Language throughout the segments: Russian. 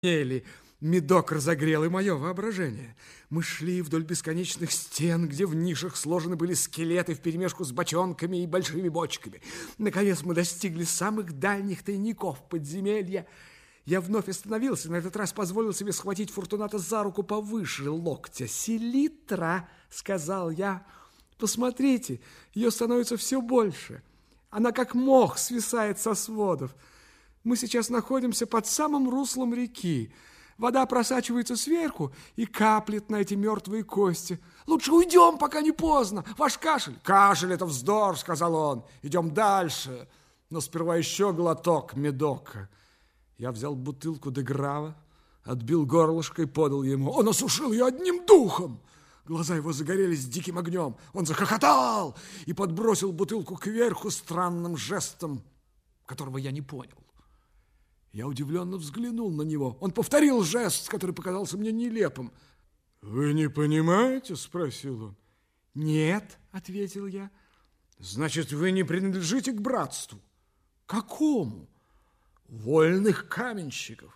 подземелье. Медок разогрел и мое воображение. Мы шли вдоль бесконечных стен, где в нишах сложены были скелеты вперемешку с бочонками и большими бочками. Наконец мы достигли самых дальних тайников подземелья. Я вновь остановился, на этот раз позволил себе схватить Фортуната за руку повыше локтя. «Селитра», — сказал я, — «посмотрите, ее становится все больше. Она как мох свисает со сводов. Мы сейчас находимся под самым руслом реки. Вода просачивается сверху и каплет на эти мертвые кости. Лучше уйдем, пока не поздно. Ваш кашель». «Кашель — это вздор», — сказал он. «Идем дальше. Но сперва еще глоток медока». Я взял бутылку де Грава, отбил горлышко и подал ему. Он осушил ее одним духом. Глаза его загорелись диким огнем. Он захохотал и подбросил бутылку кверху странным жестом, которого я не понял. Я удивленно взглянул на него. Он повторил жест, который показался мне нелепым. «Вы не понимаете?» — спросил он. «Нет», — ответил я. «Значит, вы не принадлежите к братству?» «Какому?» «Вольных каменщиков».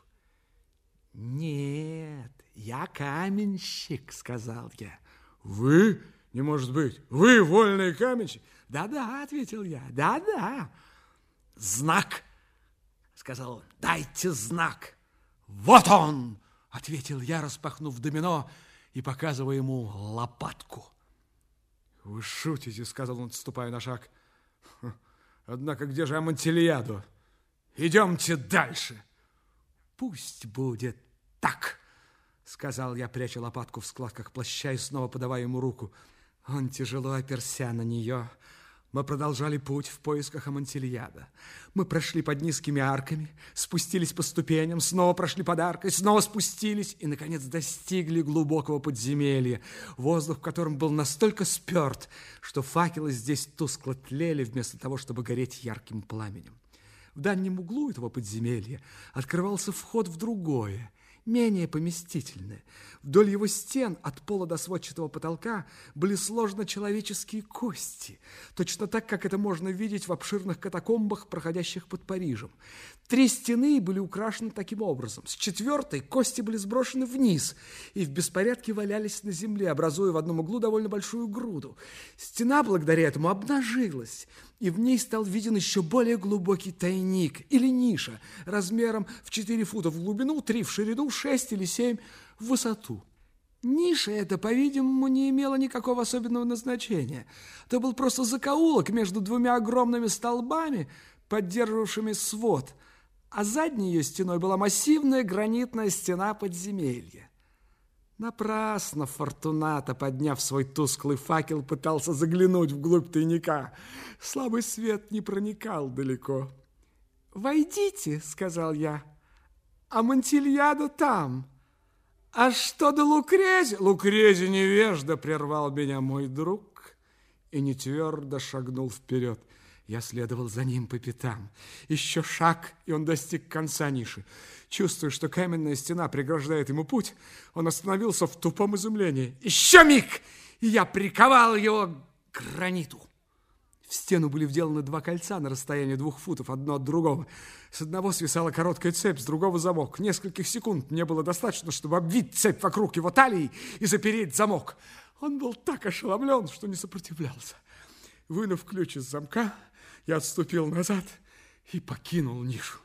«Нет, я каменщик», — сказал я. «Вы? Не может быть. Вы вольный каменщик?» «Да-да», — ответил я. «Да-да». «Знак», — сказал он. «Дайте знак». «Вот он!» — ответил я, распахнув домино и показывая ему лопатку. «Вы шутите», — сказал он, отступая на шаг. «Однако где же Амонтильядо? Идемте дальше». «Пусть будет так», — сказал я, пряча лопатку в складках плаща и снова подавая ему руку. Он тяжело оперся на нее. Мы продолжали путь в поисках Амонтильяда. Мы прошли под низкими арками, спустились по ступеням, снова прошли под аркой, снова спустились и, наконец, достигли глубокого подземелья, воздух в котором был настолько спёрт, что факелы здесь тускло тлели вместо того, чтобы гореть ярким пламенем. В дальнем углу этого подземелья открывался вход в другое, менее поместительное. Вдоль его стен от пола до сводчатого потолка были сложены человеческие кости, точно так, как это можно видеть в обширных катакомбах, проходящих под Парижем. 3 стены были украшены таким образом. С 4-й кости были сброшены вниз и в беспорядке валялись на земле, образуя в одном углу довольно большую груду. Стена, благодаря этому, обнажилась, и в ней стал виден еще более глубокий тайник или ниша размером в 4 фута в глубину, 3 в ширину, 6 или 7 в высоту. Ниша эта, по-видимому, не имела никакого особенного назначения. Это был просто закоулок между 2 огромными столбами, поддерживавшими свод, а задней ее стеной была массивная гранитная стена подземелья. Напрасно Фортунато, подняв свой тусклый факел, пытался заглянуть вглубь тайника. Слабый свет не проникал далеко. «Войдите», — сказал я, — «Амонтильядо там». «А что до Лукрези?» «Лукрези невежда», — прервал меня мой друг и нетвердо шагнул вперед. Я следовал за ним по пятам. Еще шаг, и он достиг конца ниши. Чувствуя, что каменная стена преграждает ему путь, он остановился в тупом изумлении. Еще миг, и я приковал его к граниту. В стену были вделаны 2 кольца на расстоянии 2 футов одно от другого. С одного свисала короткая цепь, с другого замок. Нескольких секунд мне было достаточно, чтобы обвить цепь вокруг его талии и запереть замок. Он был так ошеломлен, что не сопротивлялся. Вынув ключ из замка, я отступил назад и покинул нишу.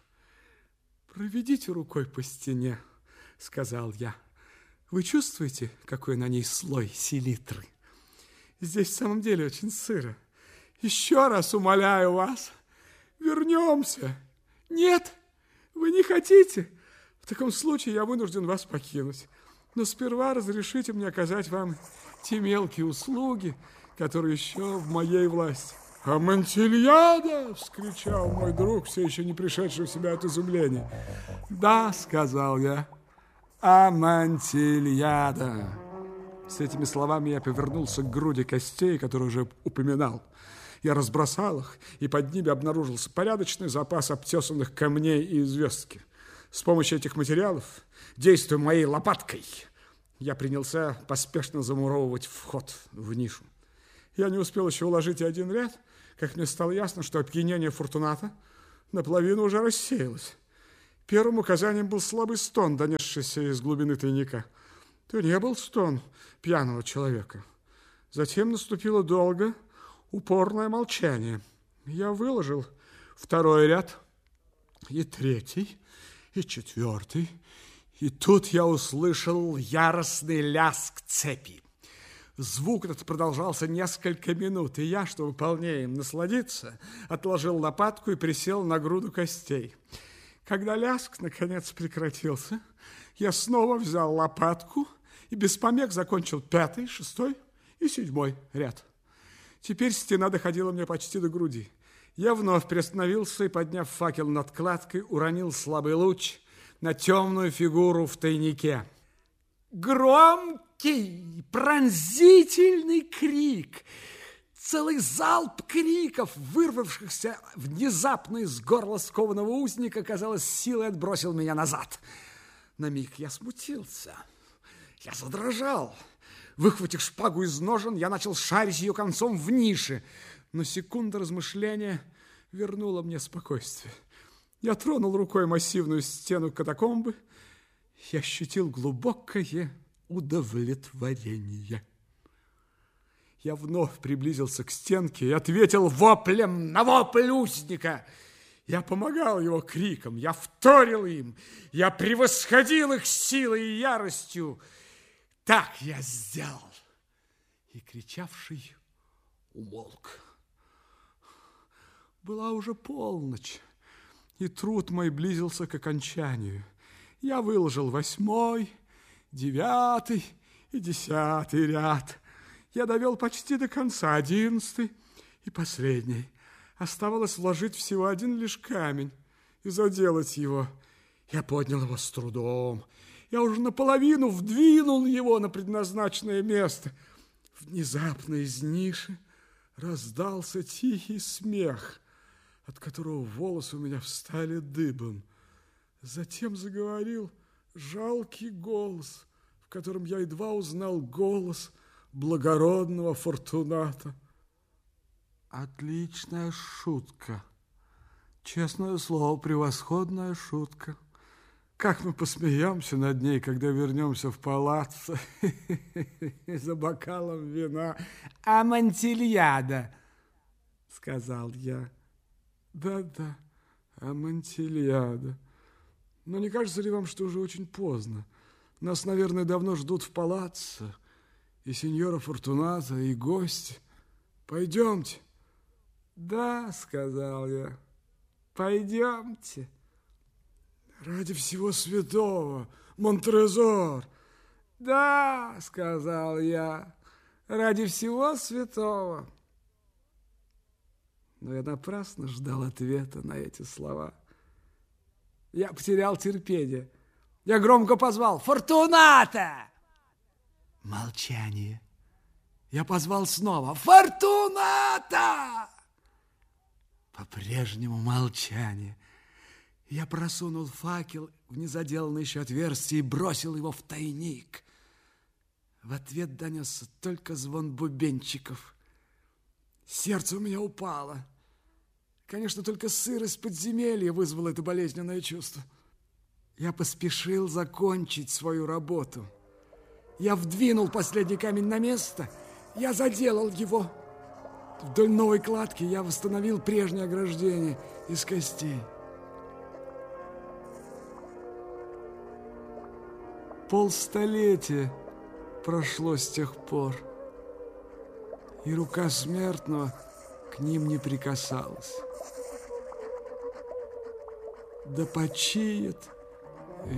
«Проведите рукой по стене», — сказал я. «Вы чувствуете, какой на ней слой селитры? Здесь в самом деле очень сыро. Еще раз умоляю вас, вернемся». «Нет, вы не хотите? В таком случае я вынужден вас покинуть. Но сперва разрешите мне оказать вам те мелкие услуги, которые еще в моей власти». «Амонтильядо!» — вскричал мой друг, все еще не пришедший в себя от изумления. «Да», — сказал я, — «Амонтильядо». С этими словами я повернулся к груди костей, которые уже упоминал. Я разбросал их, и под ними обнаружился порядочный запас обтесанных камней и известки. С помощью этих материалов, действуя моей лопаткой, я принялся поспешно замуровывать вход в нишу. Я не успел еще уложить и один ряд, как мне стало ясно, что опьянение Фортуната наполовину уже рассеялось. Первым указанием был слабый стон, донесшийся из глубины тайника. То не был стон пьяного человека. Затем наступило долгое, упорное молчание. Я выложил второй ряд, и третий, и четвертый. И тут я услышал яростный лязг цепи. Звук этот продолжался несколько минут, и я, чтобы полнее им насладиться, отложил лопатку и присел на груду костей. Когда лязг наконец прекратился, я снова взял лопатку и без помех закончил 5-й, 6-й и 7-й ряд. Теперь стена доходила мне почти до груди. Я вновь приостановился и, подняв факел над кладкой, уронил слабый луч на темную фигуру в тайнике. Громкий, пронзительный крик, целый залп криков, вырвавшихся внезапно из горла скованного узника, казалось, силой отбросил меня назад. На миг я смутился, я задрожал. Выхватив шпагу из ножен, я начал шарить ее концом в нише, но секунда размышления вернула мне спокойствие. Я тронул рукой массивную стену катакомбы и ощутил глубокое удовлетворение. Я вновь приблизился к стенке и ответил воплем на вопль узника. Я помогал его крикам, я вторил им, я превосходил их силой и яростью. Так я сделал. И кричавший умолк. Была уже полночь, и труд мой близился к окончанию. Я выложил 8-й, 9-й и 10-й ряд. Я довел почти до конца 11-й и последний. Оставалось вложить всего один лишь камень и заделать его. Я поднял его с трудом. Я уже наполовину вдвинул его на предназначенное место. Внезапно из ниши раздался тихий смех, от которого волосы у меня встали дыбом. Затем заговорил жалкий голос, в котором я едва узнал голос благородного Фортуната. Отличная шутка. Честное слово, превосходная шутка. Как мы посмеемся над ней, когда вернемся в палаццо за бокалом вина. Амонтильяда, сказал я. Да-да, Амонтильяда. Но не кажется ли вам, что уже очень поздно? Нас, наверное, давно ждут в палаццо. И сеньора Фортуната, и гости. Пойдемте. Да, сказал я, пойдемте. Ради всего святого, Монтрезор. Да, сказал я, ради всего святого. Но я напрасно ждал ответа на эти слова. Я потерял терпение. Я громко позвал: «Фортуната!» Молчание. Я позвал снова: «Фортуната!» По-прежнему молчание. Я просунул факел в незаделанное еще отверстие и бросил его в тайник. В ответ донесся только звон бубенчиков. Сердце у меня упало. Конечно, только сырость подземелья вызвала это болезненное чувство. Я поспешил закончить свою работу. Я вдвинул последний камень на место. Я заделал его. Вдоль новой кладки я восстановил прежнее ограждение из костей. Полстолетия прошло с тех пор, и рука смертного к ним не прикасалась. Да почиет